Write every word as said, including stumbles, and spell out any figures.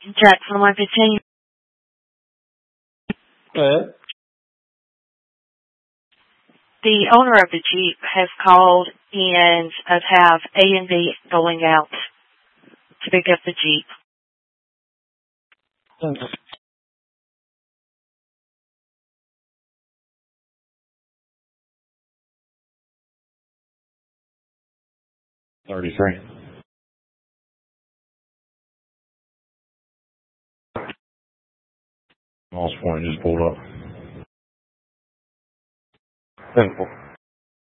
Jackson one fifteen. Go ahead. The owner of the Jeep has called and us have A and B going out to pick up the Jeep. thirty-three. Lost point just pulled up. Simple.